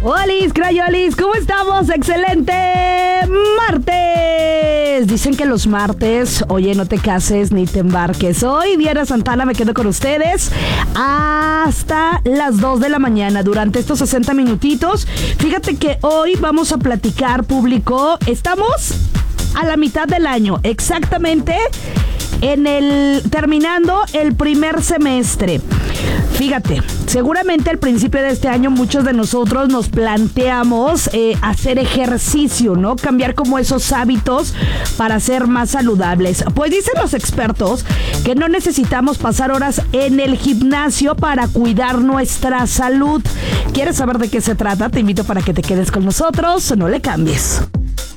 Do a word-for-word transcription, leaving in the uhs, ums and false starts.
Olis, crayolis, ¿cómo estamos? ¡Excelente martes! Dicen que los martes, oye, no te cases ni te embarques. Hoy, Diana Santana, me quedo con ustedes hasta las dos de la mañana durante estos sesenta minutitos. Fíjate que hoy vamos a platicar, público. Estamos a la mitad del año, exactamente en el terminando el primer semestre. Fíjate, seguramente al principio de este año muchos de nosotros nos planteamos eh, hacer ejercicio, ¿no? Cambiar como esos hábitos para ser más saludables. Pues dicen los expertos que no necesitamos pasar horas en el gimnasio para cuidar nuestra salud. ¿Quieres saber de qué se trata? Te invito para que te quedes con nosotros, no le cambies.